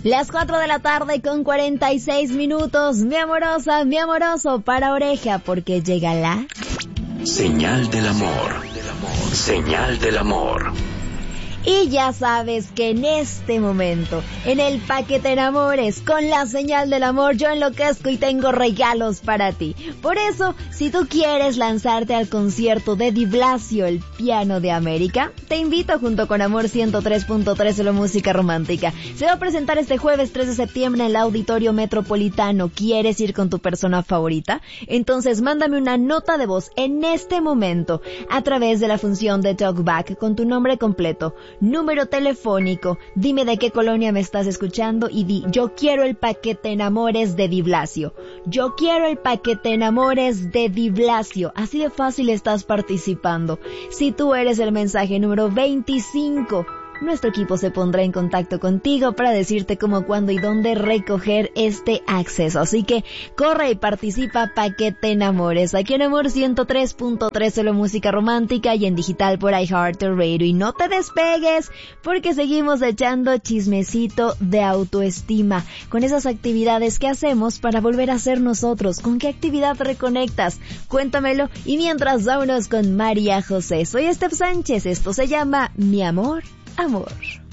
Las 4 de la tarde con 46 minutos. Mi amorosa, mi amoroso, para oreja, porque llega la... Señal del amor. Señal del amor. Y ya sabes que en este momento, en el paquete enamores, con la señal del amor, yo enloquezco y tengo regalos para ti. Por eso, si tú quieres lanzarte al concierto de Di Blasio, el piano de América, te invito junto con Amor 103.3 Solo Música Romántica. Se va a presentar este jueves 3 de septiembre en el Auditorio Metropolitano. ¿Quieres ir con tu persona favorita? Entonces mándame una nota de voz en este momento a través de la función de Talkback con tu nombre completo, número telefónico, dime de qué colonia me estás escuchando y di: yo quiero el paquete enamores de Di Blasio. Yo quiero el paquete enamores de Di Blasio. Así de fácil estás participando. Si tú eres el mensaje número 25, nuestro equipo se pondrá en contacto contigo para decirte cómo, cuándo y dónde recoger este acceso. Así que corre y participa, paquete enamores, aquí en Amor 103.3 Solo Música Romántica y en digital por iHeartRadio. Y no te despegues, porque seguimos echando chismecito de autoestima con esas actividades que hacemos para volver a ser nosotros. ¿Con qué actividad reconectas? Cuéntamelo. Y mientras, vámonos con María José. Soy Steph Sánchez, esto se llama Mi Amor, Amor.